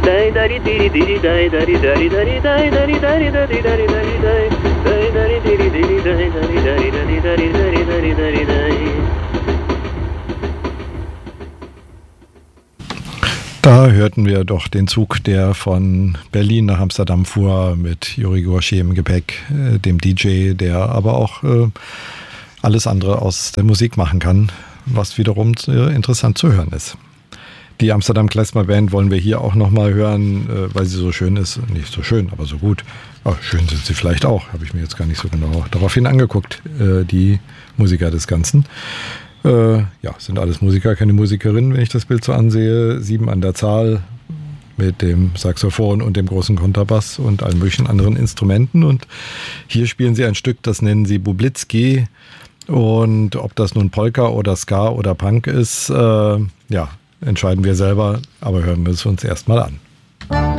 Da hörten wir doch den Zug, der von Berlin nach Amsterdam fuhr, mit Juri Gorski im Gepäck, dem DJ, der aber auch alles andere aus der Musik machen kann, was wiederum interessant zu hören ist. Die Amsterdam Klezmer Band wollen wir hier auch nochmal hören, weil sie so schön ist. Nicht so schön, aber so gut. Aber schön sind sie vielleicht auch, habe ich mir jetzt gar nicht so genau daraufhin angeguckt, die Musiker des Ganzen. Sind alles Musiker, keine Musikerinnen, wenn ich das Bild so ansehe. 7 an der Zahl mit dem Saxophon und dem großen Kontrabass und allen möglichen anderen Instrumenten. Und hier spielen sie ein Stück, das nennen sie Bublizki. Und ob das nun Polka oder Ska oder Punk ist, entscheiden wir selber. Aber hören wir es uns erstmal an.